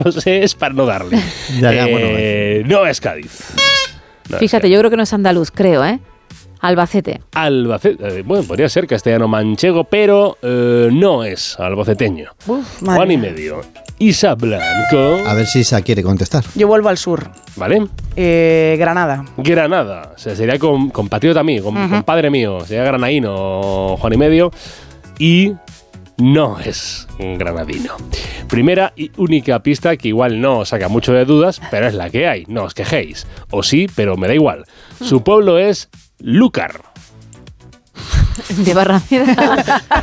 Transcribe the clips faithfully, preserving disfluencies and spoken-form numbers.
no sé, es para no darle. Ya, ya, eh, bueno, no es Cádiz. No Fíjate, es Cádiz. yo creo que no es andaluz, creo, ¿eh? Albacete. Albacete, eh, bueno, podría ser castellano manchego, pero eh, no es albaceteño. Uf, madre Juan y mía. medio. Isa Blanco. A ver si Isa quiere contestar. Yo vuelvo al sur. ¿Vale? Eh, Granada. Granada. O sea, sería con, compatriota mío, con, Ujú. compadre mío. Sería granaíno, Juan y medio. Y no es un granadino. Primera y única pista que igual no saca mucho de dudas, pero es la que hay. No os quejéis. O sí, pero me da igual. Su pueblo es Lúcar. De Barrameda.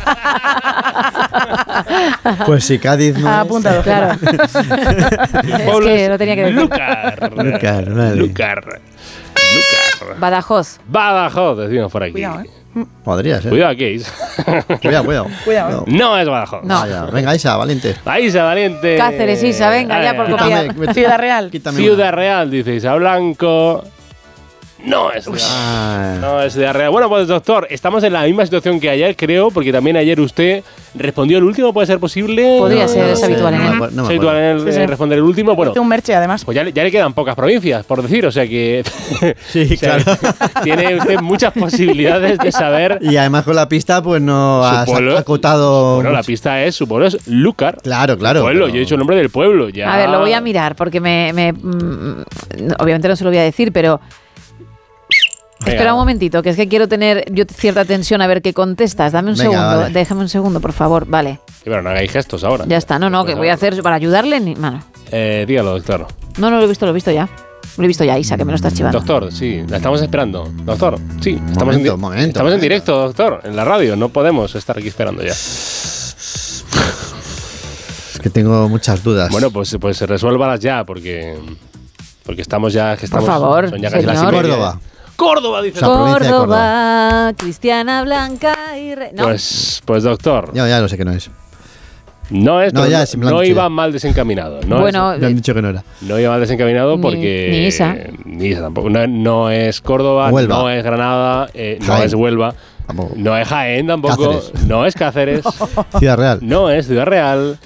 Pues si Cádiz no Ah, es- apuntado. Claro. Su Es pueblo que es lo tenía que decir. Lúcar. Lúcar, vale. Lúcar. Lúcar. Badajoz. Badajoz, decimos por aquí. Cuidado, ¿eh? Podría ser. Cuidado, Case. Cuidado, cuidado. Cuidado. No es Badajoz. No. Vaya, venga, Isa, valiente. Isa Valiente. Cáceres, Isa, venga, ya por Ay, copiar. Quítame, Ciudad Real. quítame Ciudad una. Real, dice Isa Blanco. No es Ciudad Ah, No es Ciudad Real. Bueno, pues doctor, estamos en la misma situación que ayer, creo, porque también ayer usted respondió el último, ¿puede ser posible? Podría No, ser, no es sé. habitual en no me él. acuerdo, no me Es habitual en acuerdo. él Sí, eh, sí. responder el último. Bueno, Hice un merche, además. pues ya, le- ya le quedan pocas provincias, por decir, o sea que Sí, o sea, claro. tiene usted muchas posibilidades de saber. Y además con la pista, pues no Su has pueblo- acotado. Bueno, la mucho. pista es, su pueblo es Lúcar. Claro, claro. Pueblo, pero- yo he dicho el nombre del pueblo. Ya. A ver, lo voy a mirar porque me, me- mm, obviamente no se lo voy a decir, pero Venga. espera un momentito, que es que quiero tener yo cierta tensión a ver qué contestas. Dame un Venga, segundo, vale. déjame un segundo, por favor. Vale, Sí, pero no hagáis gestos ahora. ya está. No, no, que voy a hacer para ayudarle. Ni, bueno, Eh, dígalo, doctor. no, no lo he visto, lo he visto ya. Lo he visto ya, Isa, que me lo estás chivando. Doctor, sí, la estamos esperando. Doctor, sí, estamos, en, Momento, di- momento, estamos en momento. directo, doctor, en la radio. No podemos estar aquí esperando ya. Es que tengo muchas dudas. Bueno, pues, pues resuélvalas ya, porque, porque estamos ya. Que estamos, favor, son ya casi las señor. y media. Córdoba. Córdoba, dice. O sea, provincia de Córdoba, Cristiana Blanca y Re... No, Pues, pues doctor, Ya, ya lo sé que no es. no es. No, pero ya, no, sí me lo han no dicho iba ya. mal desencaminado. No bueno, es- Me han eh, dicho que no era. no iba mal desencaminado Ni- porque. ni Isa. Ni Isa tampoco. No, no es Córdoba, Huelva. no es Granada, eh, no Jaén. es Huelva, Tampoco. no es Jaén tampoco, Cáceres. no es Cáceres. Ciudad Real. No es Ciudad Real.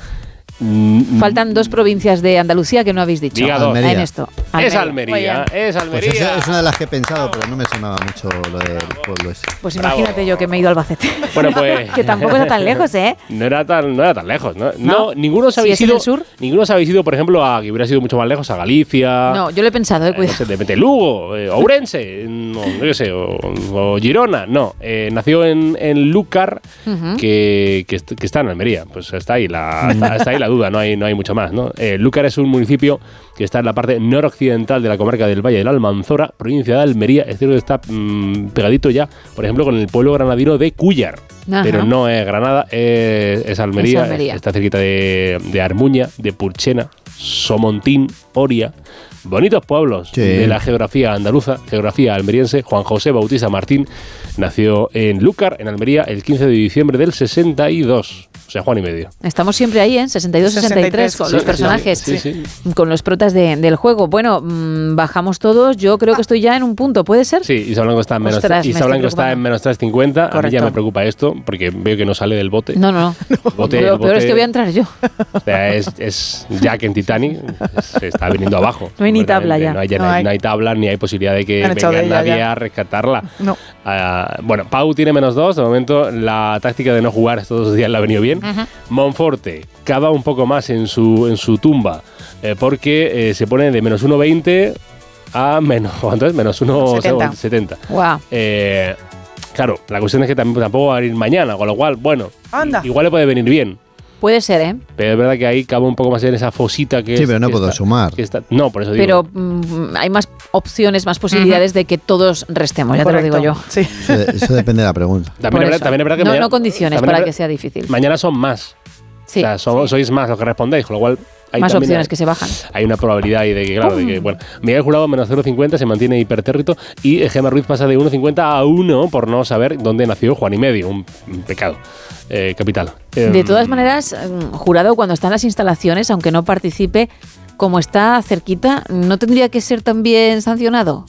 Mm, faltan dos provincias de Andalucía que no habéis dicho. Diga dos. Almería. En esto. Es Almería. Almería, es Pues Almería. esa es una de las que he pensado, pero no me sonaba mucho lo del pueblo ese. Pues Bravo. imagínate yo que me he ido a Albacete. Bueno, pues. que tampoco está tan lejos, ¿eh? No era tan, no era tan lejos, ¿no? ¿No? No, ninguno os ¿Si habéis es en ido. el sur? Ninguno os habéis ido, por ejemplo, a que hubiera sido mucho más lejos, a Galicia. No, yo lo he pensado, eh, eh, no cuidado. sé, de repente Lugo, eh, Ourense, no, no qué sé, o, o Girona. No, eh, nació en, en Lúcar, Ujú. que, que, est- que está en Almería. Pues está ahí la, está, está ahí la duda, no hay, no hay mucho más, ¿no? Eh, Lúcar es un municipio que está en la parte noroccidental de la comarca del Valle de la Almanzora, provincia de Almería. Es cierto que está mm, pegadito ya, por ejemplo, con el pueblo granadino de Cúllar. Ajá. Pero no es Granada, es, es Almería, Es Almería. está cerquita de, de Armuña, de Purchena, Somontín, Oria. Bonitos pueblos Sí. de la geografía andaluza, geografía almeriense. Juan José Bautista Martín nació en Lúcar, en Almería, el quince de diciembre del sesenta y dos. O sea, Juan y medio. Estamos siempre ahí, ¿eh? sesenta y dos sesenta y tres con Sí, los sí, personajes, sí, sí. con los protas de- del juego. Bueno, mmm, bajamos todos. Yo creo que estoy ya en un punto, ¿puede ser? Sí, Isa Blanco está en menos, Ostras, me Isa estoy Blanco está preocupando. en menos tres cincuenta. A mí ya Correcto. me preocupa esto, porque veo que no sale del bote. No, no, no. Bote- Lo peor bote- es que voy a entrar yo. O sea, es, es Jack en Titanic, se está viniendo abajo. No hay ni tabla ya. No hay, ya No no hay, hay. no hay tabla, ni hay posibilidad de que Han echado venga de ella nadie ya. a rescatarla. No. Ah, bueno, Pau tiene menos dos. De momento, la táctica de no jugar estos dos días le ha venido bien. Monforte cava un poco más en su, en su tumba, eh, porque eh, se pone de menos uno veinte a menos, ¿cuánto es? Menos uno setenta. setenta. Wow. Eh, claro, la cuestión es que tampoco, tampoco va a venir mañana, con lo cual, bueno, Anda. igual le puede venir bien. Puede ser, ¿eh? Pero es verdad que ahí cabe un poco más en esa fosita que Sí, es- pero no que puedo está- sumar. que está- no, por eso digo. Pero mm, hay más opciones, más posibilidades de que todos restemos, ya te lo Correcto. digo yo. Sí. Eso, eso depende de la pregunta. también, Por es verdad, eso. también es verdad que no, mañana, no condiciones también es para verdad- que sea difícil. mañana son más. Sí, o sea, son- sois más los que respondéis, con lo cual hay más también opciones hay, que se bajan. hay una probabilidad ahí de que, claro, de que, ¡Pum! bueno, Miguel Jurado menos cero coma cincuenta se mantiene hipertérrito y Gemma Ruiz pasa de uno coma cincuenta a uno por no saber dónde nació Juan y medio, un, un pecado eh, capital. De Em, todas maneras, mm, Jurado, cuando está en las instalaciones, aunque no participe, como está cerquita, ¿no tendría que ser también sancionado?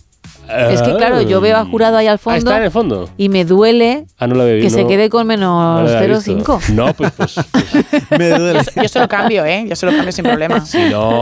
Es que claro, yo veo a Jurado ahí al Ah, fondo está en el fondo. y me duele Ah, no lo había que visto. se quede con No menos lo había cero coma visto. cinco. No, pues, pues, pues Me duele. Yo se lo cambio, ¿eh? Yo se lo cambio sin problema. si no